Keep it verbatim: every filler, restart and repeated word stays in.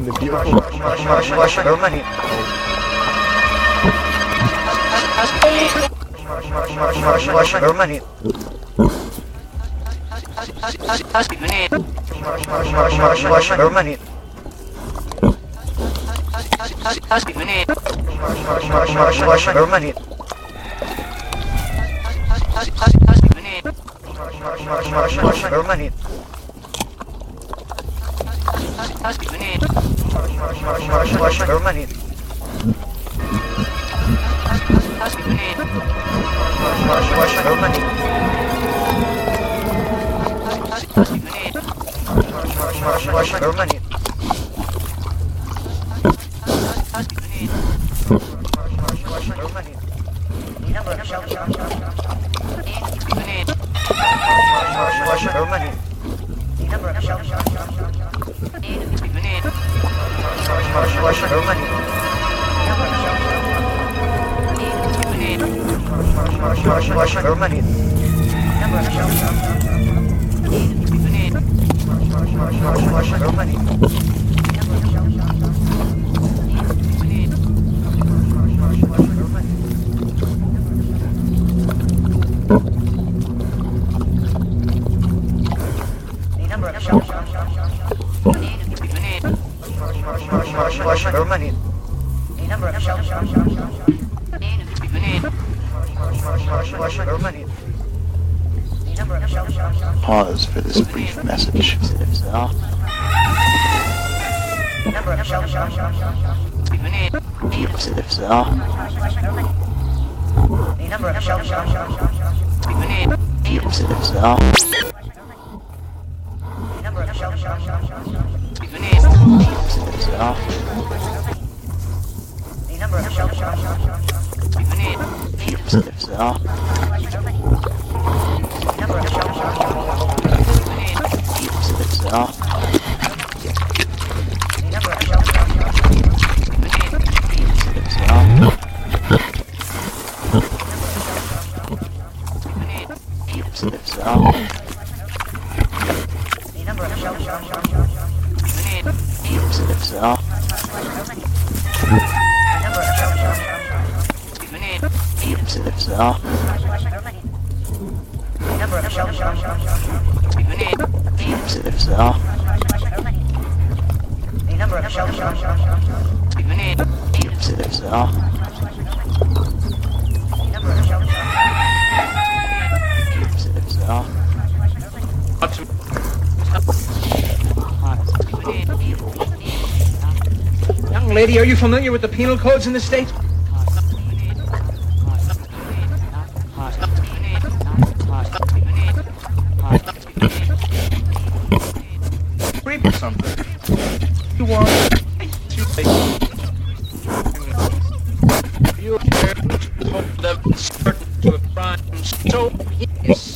in the beautiful Germany. Germany. Germany. Germany. Germany. Germany. Germany. Pause for this brief message. Young lady, are you familiar with the penal codes in the state? Rape or something. You want to you hold them certain to a crime so heinous